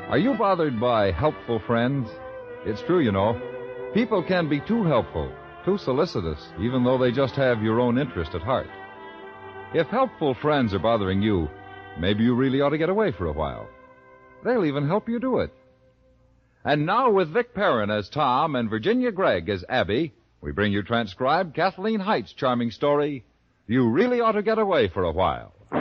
Are you bothered by helpful friends? It's true, you know. People can be too helpful, too solicitous, even though they just have your own interest at heart. If helpful friends are bothering you, maybe you really ought to get away for a while. They'll even help you do it. And now, with Vic Perrin as Tom and Virginia Gregg as Abby, we bring you transcribed Kathleen Height's charming story, You Really Ought to Get Away for a While.